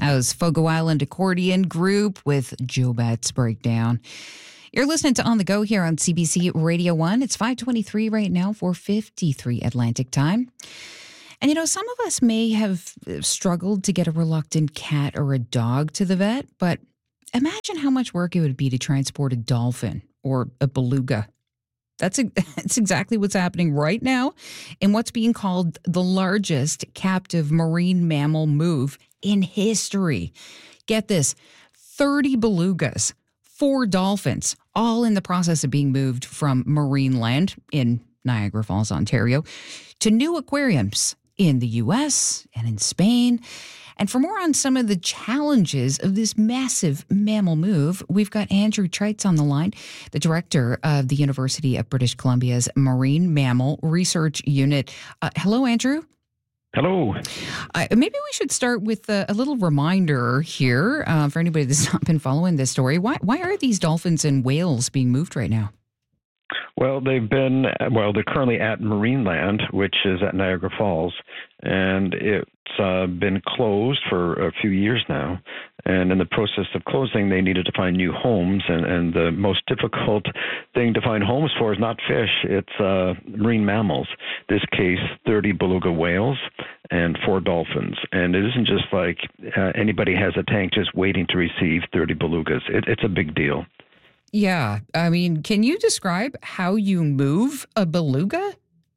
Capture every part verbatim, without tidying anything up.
That was Fogo Island Accordion Group with Joe Betts Breakdown. You're listening to On the Go here on C B C Radio one. It's five twenty-three right now, four fifty-three Atlantic time. And, you know, some of us may have struggled to get a reluctant cat or a dog to the vet, but imagine how much work it would be to transport a dolphin or a beluga. That's, a, that's exactly what's happening right now in what's being called the largest captive marine mammal move in history. Get this, thirty belugas, four dolphins, all in the process of being moved from Marineland in Niagara Falls, Ontario, to new aquariums in the U S and in Spain. And for more on some of the challenges of this massive mammal move, we've got Andrew Treitz on the line, the director of the University of British Columbia's Marine Mammal Research Unit. Uh, hello, Andrew. Hello. Uh, maybe we should start with a, a little reminder here uh, for anybody that's not been following this story. Why, why are these dolphins and whales being moved right now? Well, they've been, well, they're currently at Marineland, which is at Niagara Falls, and it's uh, been closed for a few years now. And in the process of closing, they needed to find new homes, and, and the most difficult thing to find homes for is not fish, it's uh, marine mammals. In this case, thirty beluga whales and four dolphins. And it isn't just like uh, anybody has a tank just waiting to receive thirty belugas. It, it's a big deal. Yeah. I mean, can you describe how you move a beluga?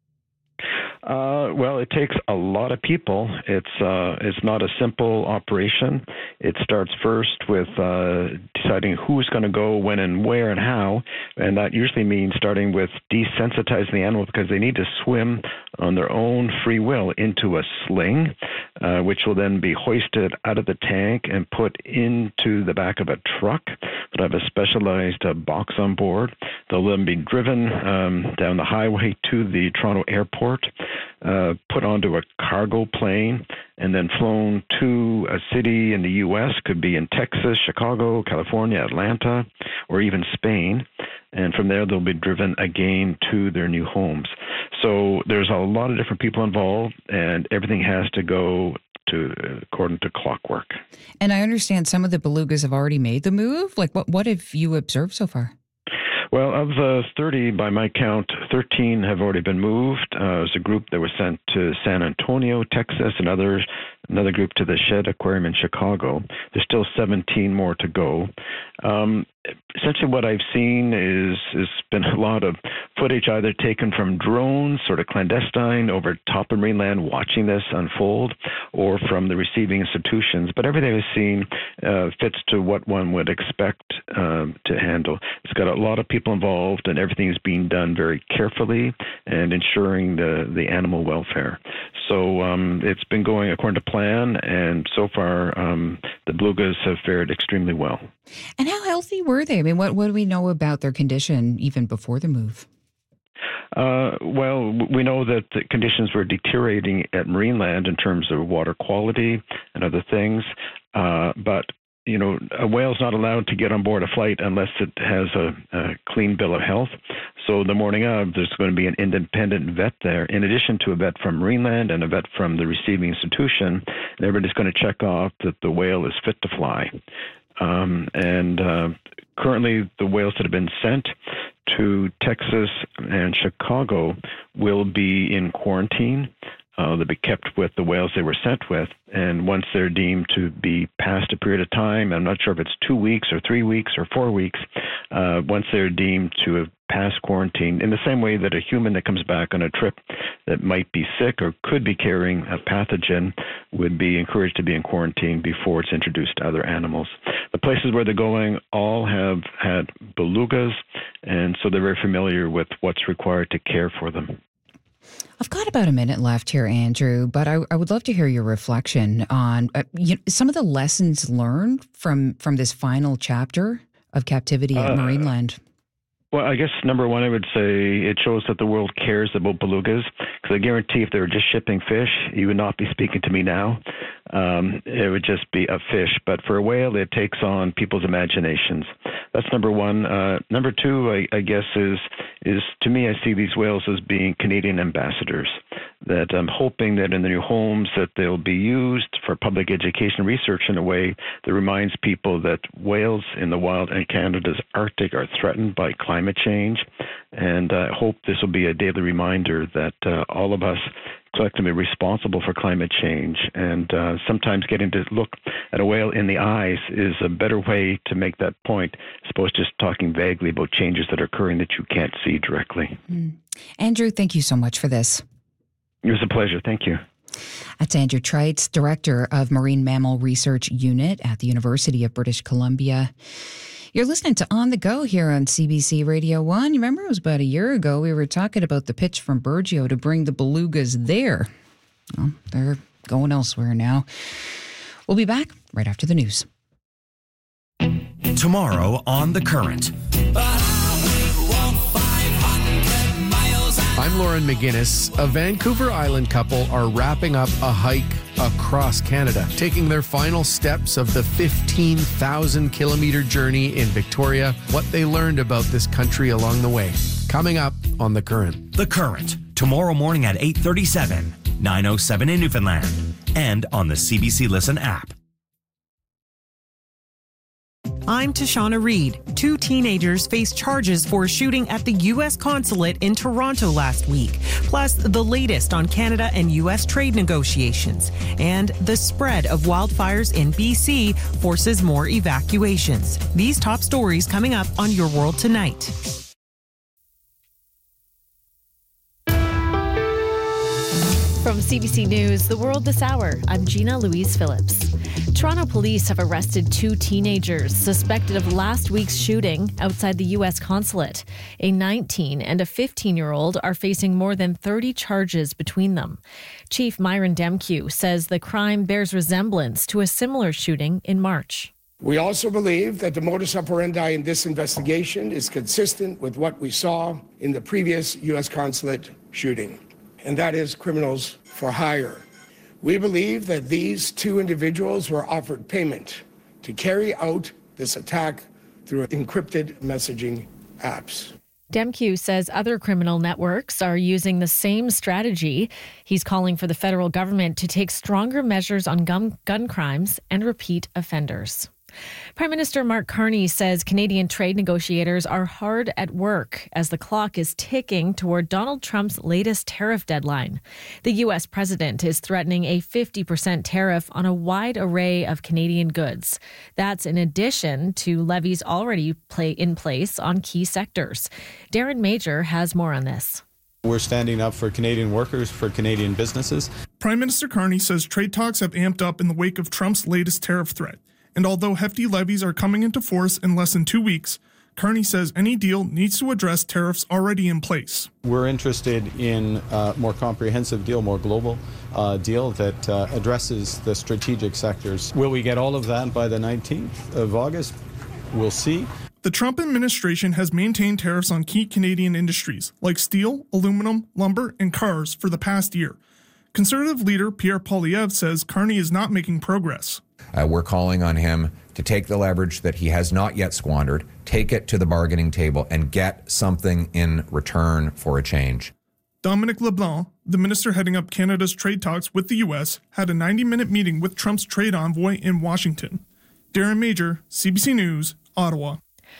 Uh, well, it takes a lot of people. It's uh, it's not a simple operation. It starts first with uh, deciding who's going to go, when and where and how, and that usually means starting with desensitizing the animal because they need to swim on their own free will into a sling, uh, which will then be hoisted out of the tank and put into the back of a truck that have a specialized uh, box on board. They'll then be driven um, down the highway to the Toronto airport, uh, put onto a cargo plane, and then flown to a city in the U S, could be in Texas, Chicago, California, Atlanta, or even Spain. And from there, they'll be driven again to their new homes. So there's a lot of different people involved, and everything has to go to according to clockwork. And I understand some of the belugas have already made the move. Like, what, what have you observed so far? Well, of the thirty, by my count, thirteen have already been moved. Uh, there's a group that was sent to San Antonio, Texas, and others, another group to the Shed Aquarium in Chicago. There's still seventeen more to go. Um, essentially what I've seen is has been a lot of footage either taken from drones, sort of clandestine, over top of Marineland, watching this unfold, or from the receiving institutions. But everything I've seen uh, fits to what one would expect um, to handle. It's got a lot of people involved, and everything is being done very carefully and ensuring the, the animal welfare. So um, it's been going according to plan, and so far um, the belugas have fared extremely well. And how healthy were they? I mean, what, what do we know about their condition even before the move? Uh, well, we know that the conditions were deteriorating at Marineland in terms of water quality and other things, uh, but you know, a whale's not allowed to get on board a flight unless it has a, a clean bill of health. So the morning of, there's going to be an independent vet there, in addition to a vet from Marineland and a vet from the receiving institution. And everybody's going to check off that the whale is fit to fly. Um, and uh, currently, the whales that have been sent to Texas and Chicago will be in quarantine. Uh, they'll be kept with the whales they were sent with, and once they're deemed to be past a period of time, I'm not sure if it's two weeks or three weeks or four weeks, uh, once they're deemed to have passed quarantine, in the same way that a human that comes back on a trip that might be sick or could be carrying a pathogen would be encouraged to be in quarantine before it's introduced to other animals. The places where they're going all have had belugas, and so they're very familiar with what's required to care for them. I've got about a minute left here, Andrew, but I, I would love to hear your reflection on uh, you know, some of the lessons learned from, from this final chapter of captivity at uh, Marineland. Well, I guess number one, I would say it shows that the world cares about belugas, because I guarantee if they were just shipping fish, you would not be speaking to me now. Um, it would just be a fish. But for a whale, it takes on people's imaginations. that's number one. Uh, number two, I, I guess, is is to me, I see these whales as being Canadian ambassadors. That I'm hoping that in the new homes that they'll be used for public education research in a way that reminds people that whales in the wild in Canada's Arctic are threatened by climate change. And I hope this will be a daily reminder that uh, all of us collectively responsible for climate change. And uh, sometimes getting to look at a whale in the eyes is a better way to make that point, as opposed to just talking vaguely about changes that are occurring that you can't see directly. Mm. Andrew, thank you so much for this. It was a pleasure. Thank you. That's Andrew Treitz, Director of Marine Mammal Research Unit at the University of British Columbia. You're listening to On the Go here on C B C Radio one. You remember it was about a year ago we were talking about the pitch from Burgeo to bring the belugas there. Well, they're going elsewhere now. We'll be back right after the news. Tomorrow on The Current. I'm Lauren McGinnis. A Vancouver Island couple are wrapping up a hike across Canada, taking their final steps of the fifteen thousand kilometer journey in Victoria, what they learned about this country along the way. Coming up on The Current. The Current, tomorrow morning at eight thirty-seven, nine oh seven in Newfoundland, and on the C B C Listen app. I'm Tashana Reed. Two teenagers faced charges for shooting at the U S consulate in Toronto last week, plus the latest on Canada and U S trade negotiations. And the spread of wildfires in B C forces more evacuations. These top stories coming up on Your World Tonight. From C B C News, The World This Hour, I'm Gina Louise Phillips. Toronto police have arrested two teenagers suspected of last week's shooting outside the U S consulate. A nineteen and a fifteen-year-old are facing more than thirty charges between them. Chief Myron Demkew says the crime bears resemblance to a similar shooting in March. We also believe that the modus operandi in this investigation is consistent with what we saw in the previous U S consulate shooting, and that is criminals for hire. We believe that these two individuals were offered payment to carry out this attack through encrypted messaging apps. Demkew says other criminal networks are using the same strategy. He's calling for the federal government to take stronger measures on gun, gun crimes and repeat offenders. Prime Minister Mark Carney says Canadian trade negotiators are hard at work as the clock is ticking toward Donald Trump's latest tariff deadline. The U S president is threatening a fifty percent tariff on a wide array of Canadian goods. That's in addition to levies already play in place on key sectors. Darren Major has more on this. We're standing up for Canadian workers, for Canadian businesses. Prime Minister Carney says trade talks have amped up in the wake of Trump's latest tariff threat. And although hefty levies are coming into force in less than two weeks, Carney says any deal needs to address tariffs already in place. We're interested in a more comprehensive deal, more global uh, deal that uh, addresses the strategic sectors. Will we get all of that by the nineteenth of August? We'll see. The Trump administration has maintained tariffs on key Canadian industries like steel, aluminum, lumber, and cars for the past year. Conservative leader Pierre Poilievre says Carney is not making progress. Uh, we're calling on him to take the leverage that he has not yet squandered, take it to the bargaining table, and get something in return for a change. Dominic LeBlanc, the minister heading up Canada's trade talks with the U S, had a ninety-minute meeting with Trump's trade envoy in Washington. Darren Major, C B C News, Ottawa.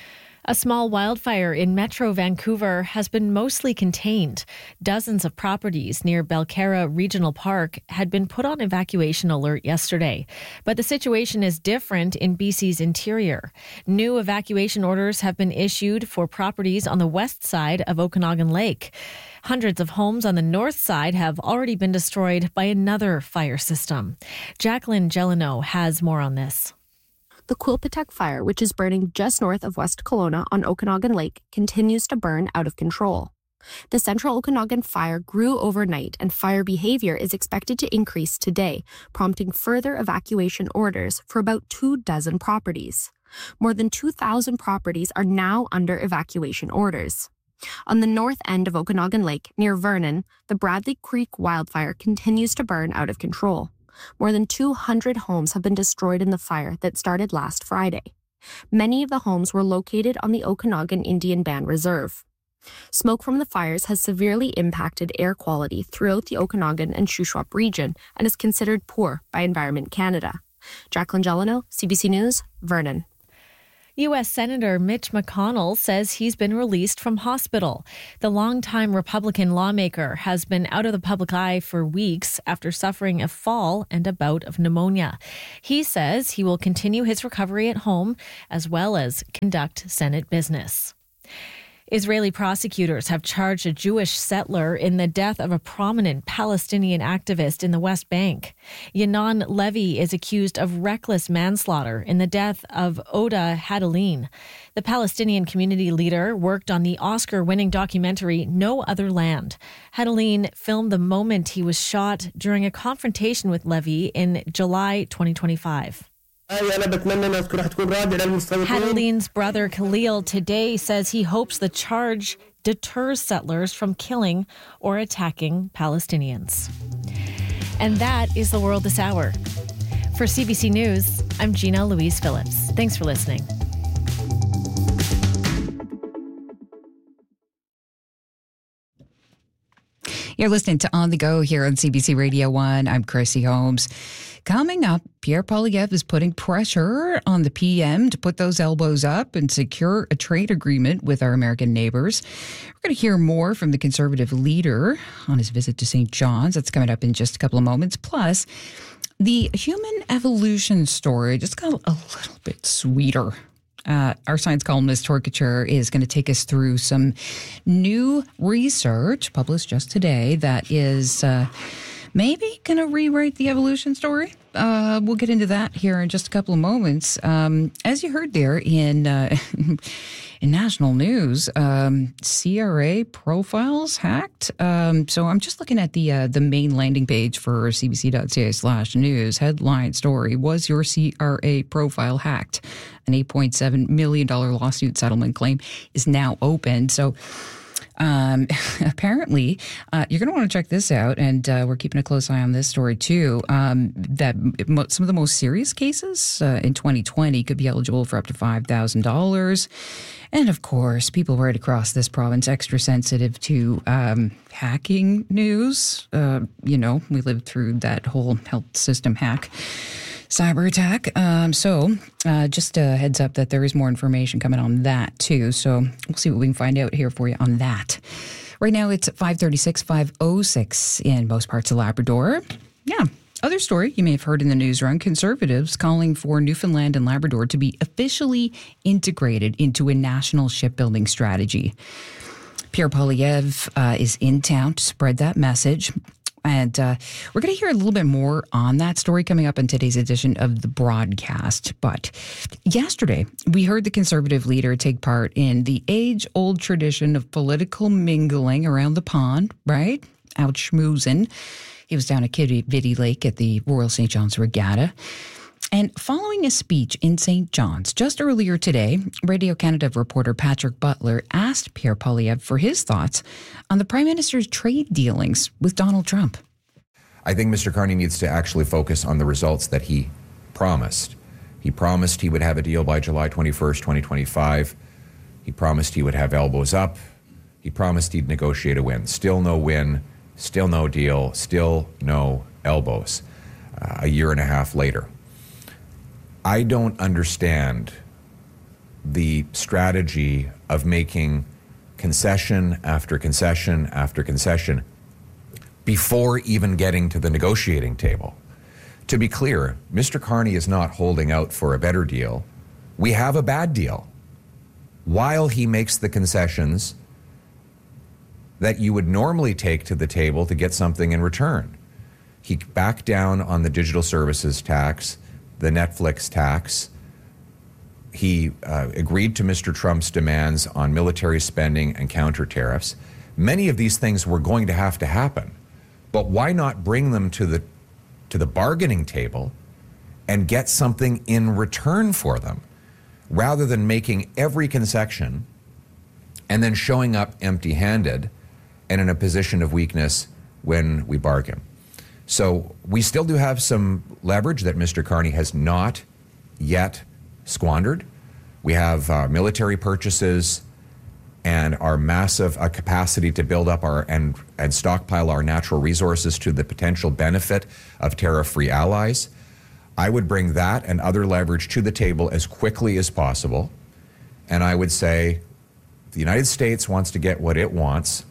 A small wildfire in Metro Vancouver has been mostly contained. Dozens of properties near Belcarra Regional Park had been put on evacuation alert yesterday. But the situation is different in B C's interior. New evacuation orders have been issued for properties on the west side of Okanagan Lake. Hundreds of homes on the north side have already been destroyed by another fire system. Jacqueline Gelino has more on this. The Quilpatech fire, which is burning just north of West Kelowna on Okanagan Lake, continues to burn out of control. The Central Okanagan fire grew overnight, and fire behavior is expected to increase today, prompting further evacuation orders for about two dozen properties. More than two thousand properties are now under evacuation orders. On the north end of Okanagan Lake, near Vernon, the Bradley Creek wildfire continues to burn out of control. More than two hundred homes have been destroyed in the fire that started last Friday. Many of the homes were located on the Okanagan Indian Band Reserve. Smoke from the fires has severely impacted air quality throughout the Okanagan and Shuswap region and is considered poor by Environment Canada. Jacqueline Gelano, C B C News, Vernon. U S Senator Mitch McConnell says he's been released from hospital. The longtime Republican lawmaker has been out of the public eye for weeks after suffering a fall and a bout of pneumonia. He says he will continue his recovery at home as well as conduct Senate business. Israeli prosecutors have charged a Jewish settler in the death of a prominent Palestinian activist in the West Bank. Yanon Levy is accused of reckless manslaughter in the death of Oda Hadalin. The Palestinian community leader worked on the Oscar-winning documentary No Other Land. Hadalin filmed the moment he was shot during a confrontation with Levy in July twenty twenty-five. Hadalin's brother Khalil today says he hopes the charge deters settlers from killing or attacking Palestinians. And that is the world this hour. For C B C News, I'm Gina Louise Phillips. Thanks for listening. You're listening to On the Go here on C B C Radio one. I'm Chrissy Holmes. Coming up, Pierre Poilievre is putting pressure on the P M to put those elbows up and secure a trade agreement with our American neighbors. We're going to hear more from the Conservative leader on his visit to Saint John's. That's coming up in just a couple of moments. Plus, the human evolution story just got a little bit sweeter. Uh, our science columnist, Tori Couture, is going to take us through some new research published just today that is uh, maybe going to rewrite the evolution story. Uh, we'll get into that here in just a couple of moments. Um, as you heard there in uh, in national news, um, C R A profiles hacked. Um, so I'm just looking at the uh, the main landing page for cbc.ca slash news. Headline story: Was your C R A profile hacked? An eight point seven million dollars lawsuit settlement claim is now open. So Um, apparently, uh, you're going to want to check this out, and uh, we're keeping a close eye on this story too. Um, that mo- some of the most serious cases uh, in twenty twenty could be eligible for up to five thousand dollars. And of course, people right across this province extra sensitive to um, hacking news. Uh, you know, we lived through that whole health system hack. Cyber attack. Um, so uh, just a heads up that there is more information coming on that too. So we'll see what we can find out here for you on that. Right now it's five thirty-six, five oh six in most parts of Labrador. Yeah. Other story you may have heard in the news run, Conservatives calling for Newfoundland and Labrador to be officially integrated into a national shipbuilding strategy. Pierre Poilievre uh, is in town to spread that message. And uh, we're going to hear a little bit more on that story coming up in today's edition of the broadcast. But yesterday, we heard the Conservative leader take part in the age-old tradition of political mingling around the pond, right? Out schmoozing. He was down at Quidi Lake at the Royal Saint John's Regatta. And following a speech in Saint John's just earlier today, Radio-Canada reporter Patrick Butler asked Pierre Poilievre for his thoughts on the Prime Minister's trade dealings with Donald Trump. I think Mister Carney needs to actually focus on the results that he promised. He promised he would have a deal by July twenty-first, twenty twenty-five. He promised he would have elbows up. He promised he'd negotiate a win. Still no win, still no deal, still no elbows. Uh, a year and a half later. I don't understand the strategy of making concession after concession after concession before even getting to the negotiating table. To be clear, Mister Carney is not holding out for a better deal. We have a bad deal. While he makes the concessions that you would normally take to the table to get something in return. He backed down on the digital services tax, the Netflix tax. He uh, agreed to Mister Trump's demands on military spending and counter tariffs. Many of these things were going to have to happen, but why not bring them to the to the bargaining table and get something in return for them, rather than making every concession and then showing up empty-handed and in a position of weakness when we bargain. So we still do have some leverage that Mister Carney has not yet squandered. We have uh, military purchases and our massive uh, capacity to build up our and, and stockpile our natural resources to the potential benefit of tariff-free allies. I would bring that and other leverage to the table as quickly as possible. And I would say the United States wants to get what it wants.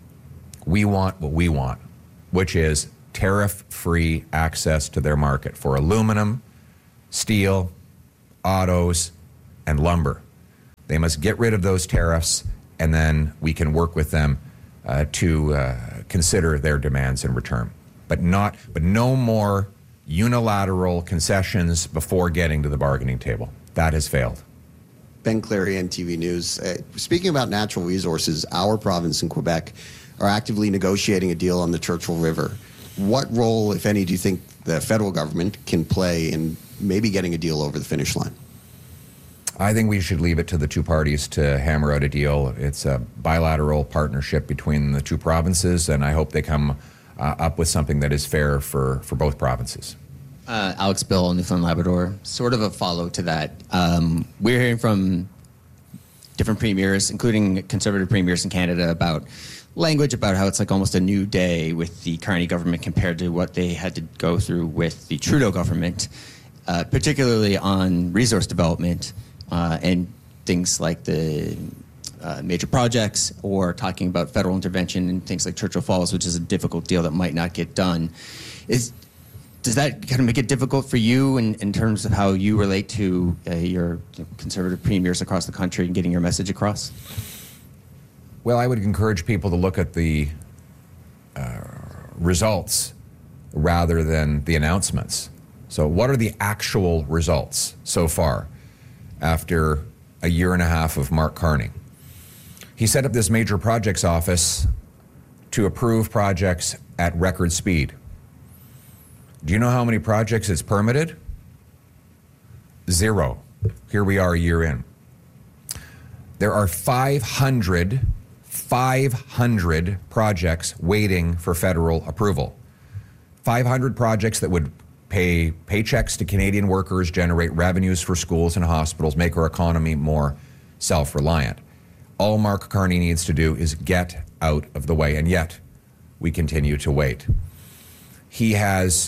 We want what we want, which is tariff-free access to their market for aluminum, steel, autos, and lumber. They must get rid of those tariffs, and then we can work with them uh, to uh, consider their demands in return. But not, but no more unilateral concessions before getting to the bargaining table. That has failed. Ben Clary, N T V News. Uh, speaking about natural resources, our province in Quebec are actively negotiating a deal on the Churchill River. What role, if any, do you think the federal government can play in maybe getting a deal over the finish line? I think we should leave it to the two parties to hammer out a deal. It's a bilateral partnership between the two provinces, and I hope they come uh, up with something that is fair for, for both provinces. Uh, Alex Bill, Newfoundland Labrador. Sort of a follow to that. Um, we're hearing from different premiers, including conservative premiers in Canada, about language about how it's like almost a new day with the Carney government compared to what they had to go through with the Trudeau government, uh, particularly on resource development uh, and things like the uh, major projects, or talking about federal intervention and things like Churchill Falls, which is a difficult deal that might not get done. Is Does that kind of make it difficult for you in, in terms of how you relate to uh, your you know, conservative premiers across the country and getting your message across? Well, I would encourage people to look at the uh, results rather than the announcements. So what are the actual results so far after a year and a half of Mark Carney? He set up this major projects office to approve projects at record speed. Do you know how many projects it's permitted? Zero. Here we are a year in. There are five hundred, five hundred projects waiting for federal approval. five hundred projects that would pay paychecks to Canadian workers, generate revenues for schools and hospitals, make our economy more self-reliant. All Mark Carney needs to do is get out of the way, and yet we continue to wait. He has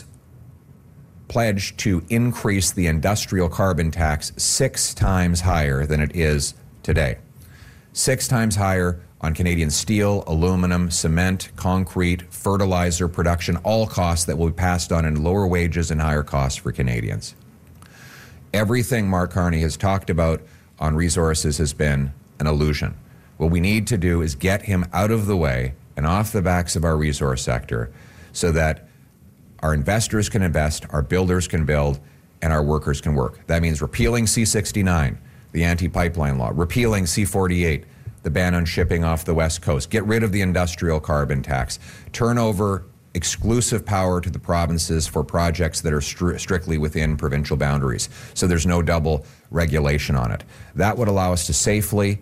pledged to increase the industrial carbon tax six times higher than it is today. Six times higher on Canadian steel, aluminum, cement, concrete, fertilizer production, all costs that will be passed on in lower wages and higher costs for Canadians. Everything Mark Carney has talked about on resources has been an illusion. What we need to do is get him out of the way and off the backs of our resource sector so that our investors can invest, our builders can build, and our workers can work. That means repealing C sixty-nine, the anti-pipeline law, repealing C forty-eight, the ban on shipping off the West Coast, get rid of the industrial carbon tax, turn over exclusive power to the provinces for projects that are stri- strictly within provincial boundaries, so there's no double regulation on it. That would allow us to safely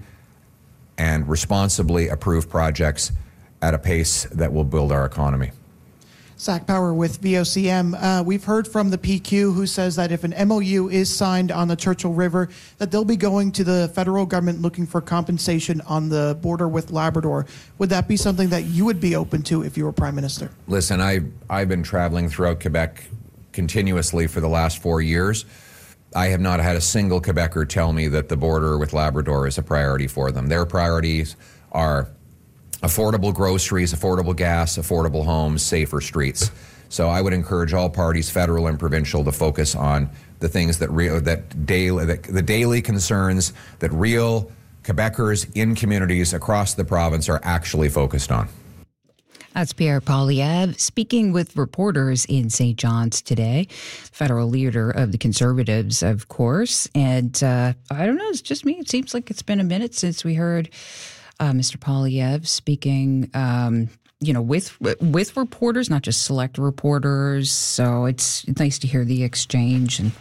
and responsibly approve projects at a pace that will build our economy. Zach Power with V O C M. Uh, we've heard from the P Q, who says that if an M O U is signed on the Churchill River, that they'll be going to the federal government looking for compensation on the border with Labrador. Would that be something that you would be open to if you were Prime Minister? Listen, I, I've been traveling throughout Quebec continuously for the last four years. I have not had a single Quebecer tell me that the border with Labrador is a priority for them. Their priorities are affordable groceries, affordable gas, affordable homes, safer streets. So I would encourage all parties, federal and provincial, to focus on the things that real that daily that, the daily concerns that real Quebecers in communities across the province are actually focused on. That's Pierre Poilievre speaking with reporters in Saint John's today, federal leader of the Conservatives, of course. And uh, I don't know, it's just me. It seems like it's been a minute since we heard uh, Mister Poilievre speaking, um, you know, with with reporters, not just select reporters. So it's nice to hear the exchange. And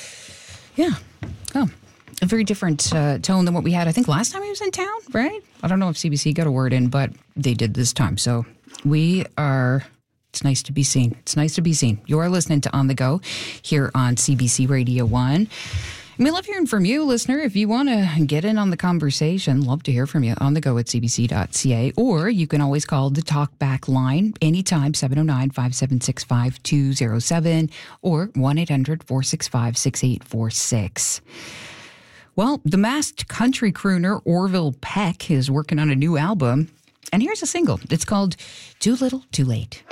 yeah, oh, a very different uh, tone than what we had, I think, last time he was in town, right? I don't know if C B C got a word in, but they did this time. So we are, it's nice to be seen. It's nice to be seen. You are listening to On the Go here on C B C Radio one. We love hearing from you, listener. If you want to get in on the conversation, love to hear from you on the go at c b c dot c a, or you can always call the talkback line anytime, seven oh nine, five seven six, five two oh seven or one eight hundred, four six five, six eight four six. Well, the masked country crooner Orville Peck is working on a new album, and here's a single. It's called Too Little, Too Late.